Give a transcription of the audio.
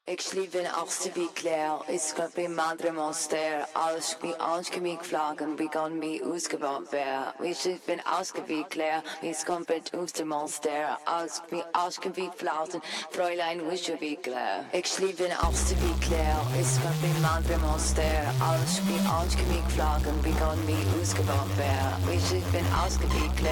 Ik lieben auch sie wie Claire, ich glaub wie Madre Monster, alles wie anschgemig Flaggen, wie kann wie ausgebaut wer. Ich bin ausgewie Claire, ich komplett aus der Monster, alles wie anschgemig Flausen, Fräulein wische wie Claire. Ich lieben auch sie wie Claire, ich glaub wie Madre Monster, alles wie anschgemig Flaggen, wie kann wie ausgebaut wer. Ich bin ausgewie Claire.